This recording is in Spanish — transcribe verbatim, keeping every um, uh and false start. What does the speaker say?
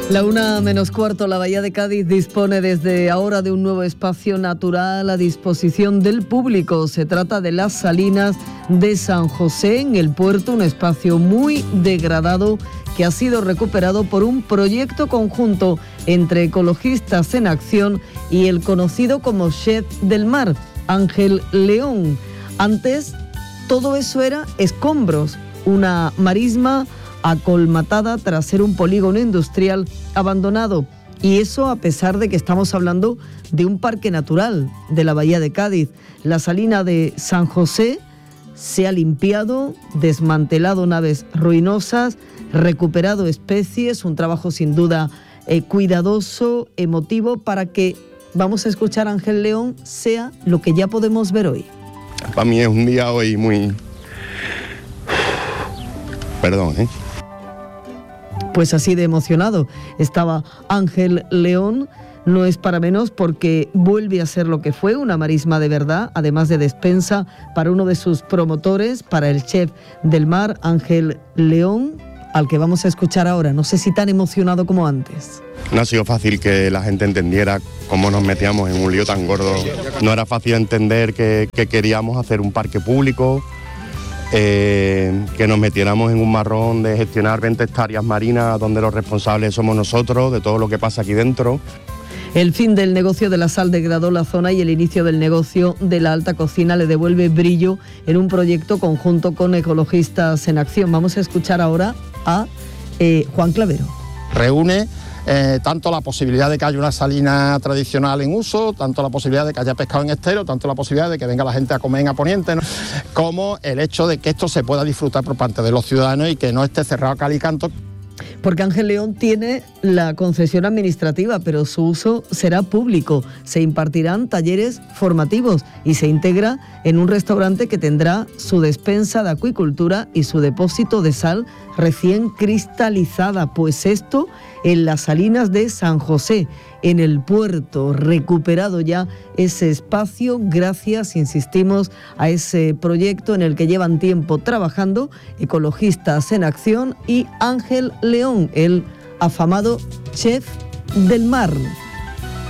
La una menos cuarto, la Bahía de Cádiz dispone desde ahora de un nuevo espacio natural a disposición del público. Se trata de las Salinas de San José en el puerto, un espacio muy degradado que ha sido recuperado por un proyecto conjunto entre Ecologistas en Acción y el conocido como Chef del Mar, Ángel León. Antes, todo eso era escombros, una marisma acolmatada tras ser un polígono industrial abandonado. Y eso a pesar de que estamos hablando de un parque natural de la Bahía de Cádiz. La Salina de San José se ha limpiado, desmantelado naves ruinosas, recuperado especies, un trabajo sin duda eh, cuidadoso, emotivo, para que, vamos a escuchar a Ángel León, sea lo que ya podemos ver hoy. Para mí es un día hoy muy... Perdón, ¿eh? Pues así de emocionado estaba Ángel León. No es para menos porque vuelve a ser lo que fue, una marisma de verdad, además de despensa para uno de sus promotores, para el Chef del Mar, Ángel León, al que vamos a escuchar ahora. No sé si tan emocionado como antes. No ha sido fácil que la gente entendiera cómo nos metíamos en un lío tan gordo. No era fácil entender que, que queríamos hacer un parque público, eh, que nos metiéramos en un marrón de gestionar veinte hectáreas marinas donde los responsables somos nosotros, de todo lo que pasa aquí dentro. El fin del negocio de la sal degradó la zona y el inicio del negocio de la alta cocina le devuelve brillo en un proyecto conjunto con Ecologistas en Acción. Vamos a escuchar ahora a eh, Juan Clavero. Reúne eh, tanto la posibilidad de que haya una salina tradicional en uso, tanto la posibilidad de que haya pescado en estero, tanto la posibilidad de que venga la gente a comer en A Poniente, ¿no?, como el hecho de que esto se pueda disfrutar por parte de los ciudadanos y que no esté cerrado a cal y canto. Porque Ángel León tiene la concesión administrativa, pero su uso será público. Se impartirán talleres formativos y se integra en un restaurante que tendrá su despensa de acuicultura y su depósito de sal recién cristalizada. Pues esto en las Salinas de San José, en el puerto, recuperado ya ese espacio gracias, insistimos, a ese proyecto en el que llevan tiempo trabajando Ecologistas en Acción y Ángel León, el afamado Chef del Mar.